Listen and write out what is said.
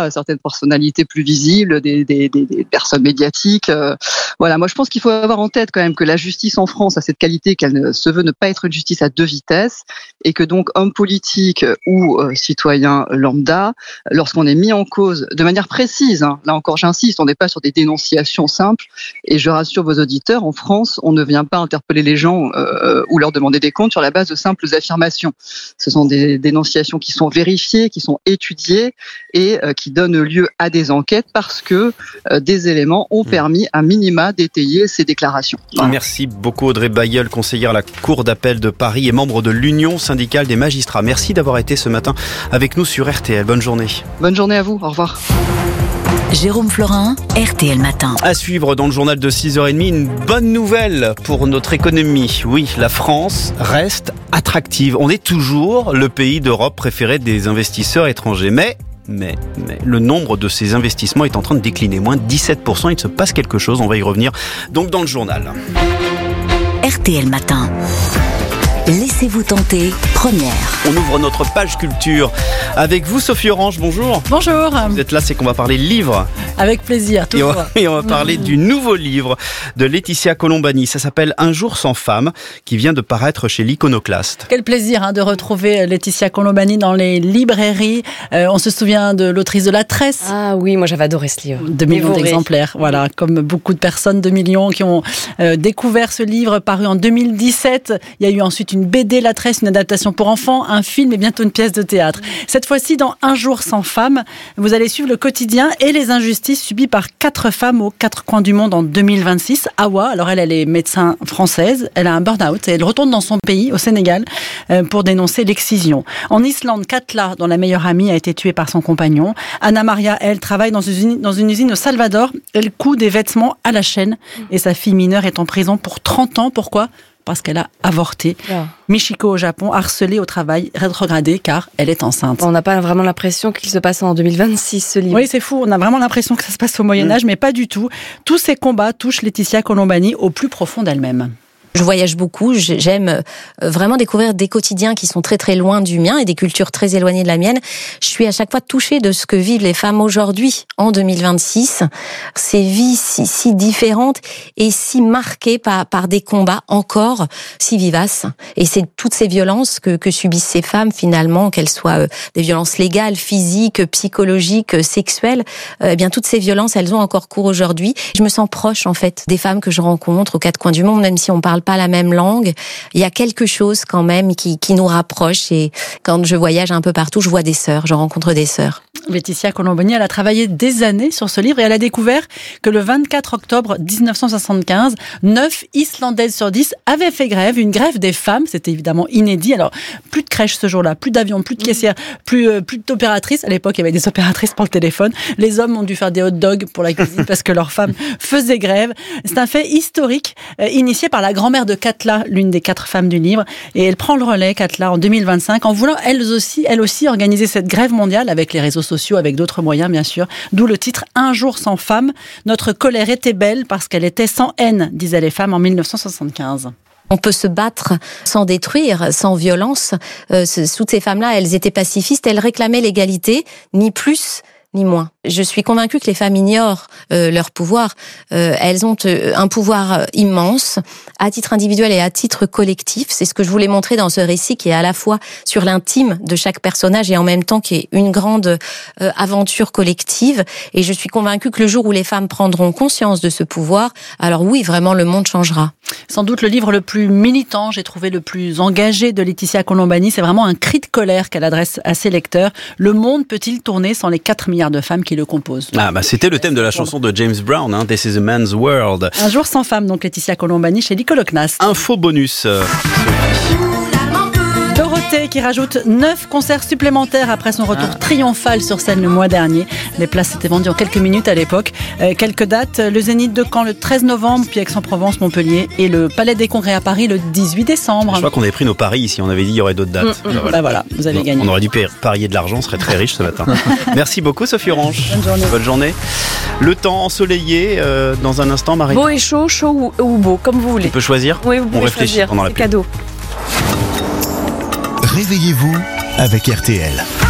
pas certaines personnalités plus visibles, des personnes médiatiques. Voilà, moi je pense qu'il faut avoir en tête quand même que la justice en France a cette qualité qu'elle se veut ne pas être une justice à deux vitesses, et que donc homme politique ou citoyen lambda, lorsqu'on est mis en cause de manière précise, là encore j'insiste, on n'est pas sur des dénonciations simples, et je rassure vos auditeurs, en France on ne vient pas interpeller les gens ou leur demander des comptes sur la base de simples affirmations. Ce sont des dénonciations qui sont vérifiées, qui sont étudiées et qui donnent lieu à des enquêtes parce que des éléments ont permis à minima d'étayer ces déclarations. Voilà. Merci beaucoup Audrey Bailleul, conseillère à la Cour d'appel de Paris et membre de l'Union syndicale des magistrats. Merci d'avoir été ce matin avec nous sur RTL. Bonne journée. Bonne journée à vous. Au revoir. Jérôme Florin, RTL Matin. À suivre dans le journal de 6h30, une bonne nouvelle pour notre économie. Oui, la France reste attractive. On est toujours le pays d'Europe préféré des investisseurs étrangers. Mais le nombre de ces investissements est en train de décliner. Moins de 17%, il se passe quelque chose. On va y revenir donc dans le journal. RTL Matin. Laissez-vous tenter, première. On ouvre notre page culture avec vous, Sophie Orange, bonjour. Bonjour. Vous êtes là, c'est qu'on va parler livre. Avec plaisir, toujours. Et on va parler du nouveau livre de Laetitia Colombani. Ça s'appelle Un jour sans femme, qui vient de paraître chez l'Iconoclaste. Quel plaisir de retrouver Laetitia Colombani dans les librairies. On se souvient de l'autrice de La Tresse. Ah oui, moi j'avais adoré ce livre. 2 millions d'exemplaires, voilà, comme beaucoup de personnes, 2 millions qui ont découvert ce livre paru en 2017. Il y a eu ensuite une BD La Tresse, une adaptation pour enfants, un film et bientôt une pièce de théâtre. Cette fois-ci, dans Un jour sans femme, vous allez suivre le quotidien et les injustices subies par 4 femmes aux 4 coins du monde en 2026. Awa, alors elle est médecin française, elle a un burn-out et elle retourne dans son pays, au Sénégal, pour dénoncer l'excision. En Islande, Katla, dont la meilleure amie a été tuée par son compagnon. Anna Maria, elle, travaille dans une usine au Salvador. Elle coud des vêtements à la chaîne et sa fille mineure est en prison pour 30 ans. Pourquoi ? Parce qu'elle a avorté. Oh. Michiko au Japon, harcelée au travail, rétrogradée car elle est enceinte. On n'a pas vraiment l'impression qu'il se passe en 2026 ce livre. Oui, c'est fou, on a vraiment l'impression que ça se passe au Moyen-Âge, mais pas du tout. Tous ces combats touchent Laetitia Colombani au plus profond d'elle-même. Je voyage beaucoup, j'aime vraiment découvrir des quotidiens qui sont très très loin du mien et des cultures très éloignées de la mienne. Je suis à chaque fois touchée de ce que vivent les femmes aujourd'hui, en 2026. Ces vies si différentes et si marquées par des combats encore si vivaces. Et c'est toutes ces violences que subissent ces femmes finalement, qu'elles soient des violences légales, physiques, psychologiques, sexuelles. Eh bien toutes ces violences, elles ont encore cours aujourd'hui. Je me sens proche en fait des femmes que je rencontre aux 4 coins du monde, même si on parle pas la même langue, il y a quelque chose quand même qui nous rapproche et quand je voyage un peu partout, je vois des sœurs, je rencontre des sœurs. Laetitia Colombani, elle a travaillé des années sur ce livre et elle a découvert que le 24 octobre 1975, 9 Islandaises sur 10 avaient fait grève, une grève des femmes, c'était évidemment inédit. Alors, plus de crèches ce jour-là, plus d'avions, plus de caissières, plus d'opératrices. À l'époque, il y avait des opératrices pour le téléphone. Les hommes ont dû faire des hot dogs pour la cuisine parce que leurs femmes faisaient grève. C'est un fait historique, initié par la grand-mère de Katla, l'une des 4 femmes du livre, et elle prend le relais, Katla, en 2025, en voulant elle aussi organiser cette grève mondiale avec les réseaux sociaux, avec d'autres moyens bien sûr, d'où le titre Un jour sans femme. Notre colère était belle parce qu'elle était sans haine, disaient les femmes en 1975. On peut se battre sans détruire, sans violence. Toutes ces femmes-là, elles étaient pacifistes, elles réclamaient l'égalité, ni plus ni moins. Je suis convaincue que les femmes ignorent leur pouvoir. Elles ont un pouvoir immense, à titre individuel et à titre collectif. C'est ce que je voulais montrer dans ce récit qui est à la fois sur l'intime de chaque personnage et en même temps qui est une grande aventure collective. Et je suis convaincue que le jour où les femmes prendront conscience de ce pouvoir, alors oui, vraiment, le monde changera. Sans doute le livre le plus militant, j'ai trouvé le plus engagé de Laetitia Colombani. C'est vraiment un cri de colère qu'elle adresse à ses lecteurs. Le monde peut-il tourner sans les 4 milliards de femmes qui le composent? C'était le thème de la chanson de James Brown, This is a Man's World. Un jour sans femme, donc Laetitia Colombani chez l'Iconoclaste. Info bonus. Dorothée qui rajoute 9 concerts supplémentaires après son retour triomphal sur scène le mois dernier. Les places étaient vendues en quelques minutes à l'époque. Quelques dates, le Zénith de Caen le 13 novembre, puis Aix-en-Provence, Montpellier et le Palais des Congrès à Paris le 18 décembre. Je crois qu'on avait pris nos paris ici, on avait dit qu'il y aurait d'autres dates. Voilà, vous avez gagné. On aurait dû parier de l'argent, on serait très riche ce matin. Merci beaucoup Sophie Orange. Bonne journée. Bonne journée. Le temps ensoleillé, dans un instant, Marie. Beau et chaud, chaud ou beau, comme vous voulez. On peut choisir. Oui, vous pouvez choisir, pendant la c'est pub. cadeau. Réveillez-vous avec RTL.